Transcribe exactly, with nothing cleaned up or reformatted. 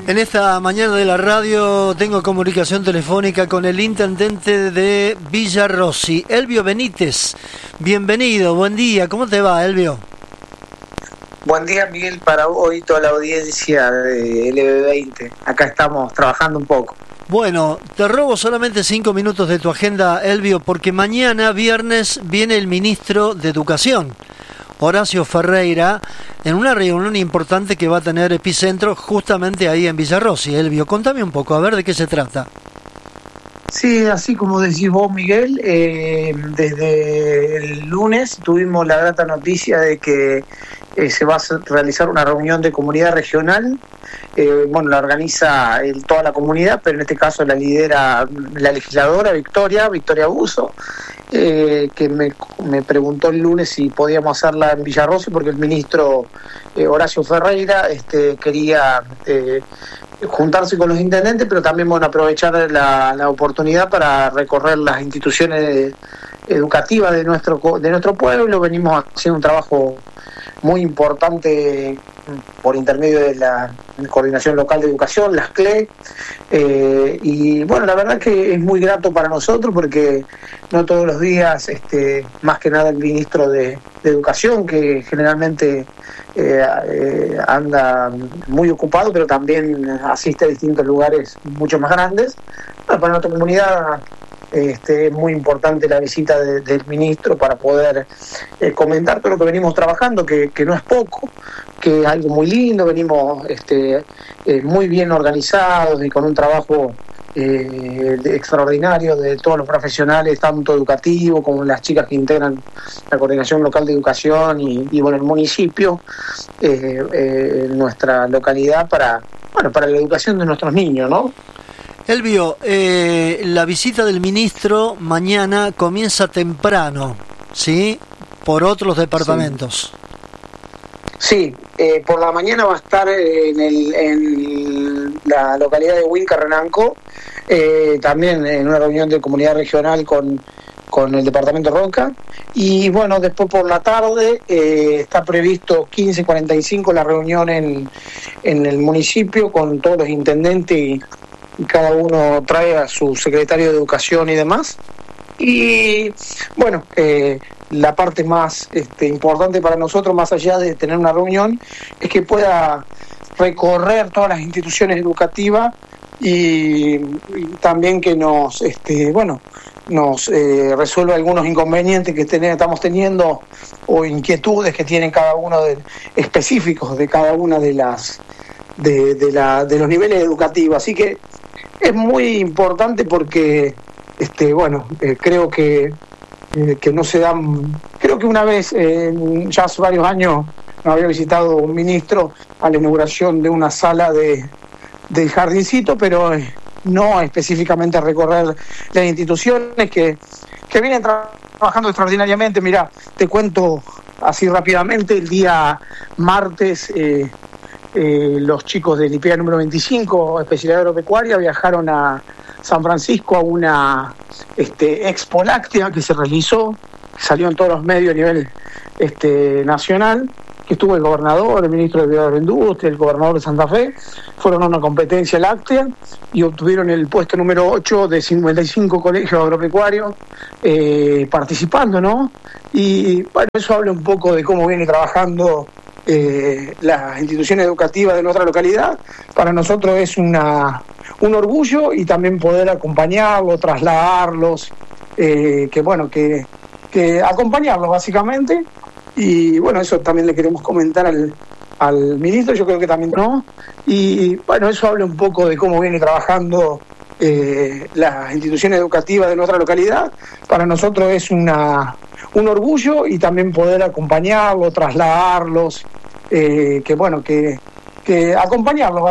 En esta mañana de la radio tengo comunicación telefónica con el intendente de Villa Rossi, Elvio Benítez. Bienvenido, buen día, ¿cómo te va, Elvio? Buen día, Miguel, para hoy toda la audiencia de L B veinte. Acá estamos trabajando un poco. Bueno, te robo solamente cinco minutos de tu agenda, Elvio, porque mañana, viernes, viene el ministro de Educación, Horacio Ferreira, en una reunión importante que va a tener epicentro justamente ahí en Villa Rossi. Elvio, contame un poco, a ver de qué se trata. Sí, así como decís vos, Miguel, eh, desde el lunes tuvimos la grata noticia de que eh, se va a realizar una reunión de comunidad regional. Eh, bueno, la organiza el, toda la comunidad, pero en este caso la lidera la legisladora Victoria, Victoria Buzo, eh, que me, me preguntó el lunes si podíamos hacerla en Villa Rossi, porque el ministro eh, Horacio Ferreira este, quería eh, juntarse con los intendentes, pero también bueno, aprovechar la, la oportunidad para recorrer las instituciones educativas de nuestro, de nuestro pueblo. Venimos haciendo un trabajo muy importante por intermedio de la Coordinación Local de Educación, las C L E, eh, y bueno, la verdad que es muy grato para nosotros porque no todos los días, este, más que nada el ministro de, de Educación, que generalmente eh, eh, anda muy ocupado, pero también asiste a distintos lugares mucho más grandes. Bueno, para nuestra comunidad Este, es muy importante la visita de, del ministro para poder eh, comentar todo lo que venimos trabajando, que, que no es poco, que es algo muy lindo. Venimos este, eh, muy bien organizados y con un trabajo eh, de, extraordinario de todos los profesionales, tanto educativos como las chicas que integran la Coordinación Local de Educación y, y bueno, el municipio, eh, eh, nuestra localidad para, bueno, para la educación de nuestros niños, ¿no? Elvio, eh, la visita del ministro mañana comienza temprano, ¿sí? Por otros departamentos. Sí, sí eh, por la mañana va a estar en, el, en la localidad de Huilca, Renanco, eh, también en una reunión de comunidad regional con, con el departamento Roca. Y bueno, después por la tarde eh, está previsto quince cuarenta y cinco la reunión en, en el municipio con todos los intendentes y y cada uno trae a su secretario de Educación y demás. Y bueno, eh, la parte más este, importante para nosotros, más allá de tener una reunión, es que pueda recorrer todas las instituciones educativas y, y también que nos, este, bueno, nos eh, resuelva algunos inconvenientes que ten, estamos teniendo o inquietudes que tienen cada uno de, específicos de cada una de las de, de, la, de los niveles educativos. Así que es muy importante porque, este, bueno, eh, creo que, eh, que no se dan... Creo que una vez, eh, ya hace varios años, me había visitado un ministro a la inauguración de una sala de del jardincito, pero eh, no específicamente a recorrer las instituciones que, que vienen tra- trabajando extraordinariamente. Mirá, te cuento así rápidamente, el día martes... Eh, Eh, los chicos del I P E A número veinticinco, especialidad agropecuaria, viajaron a San Francisco a una este, expo láctea que se realizó, que salió en todos los medios a nivel este, nacional, que estuvo el gobernador, el ministro de Agroindustria, el gobernador de Santa Fe, fueron a una competencia láctea y obtuvieron el puesto número ocho de cincuenta y cinco colegios agropecuarios eh, participando, ¿no? Y bueno, eso habla un poco de cómo viene trabajando Eh, las instituciones educativas de nuestra localidad. Para nosotros es una un orgullo y también poder acompañarlos, trasladarlos, eh, que bueno, que, que acompañarlos básicamente. Y bueno, eso también le queremos comentar al, al ministro, yo creo que también no. Y bueno, eso habla un poco de cómo viene trabajando eh, las instituciones educativas de nuestra localidad. Para nosotros es una un orgullo y también poder acompañarlos, trasladarlos, eh, que bueno, que, que acompañarlos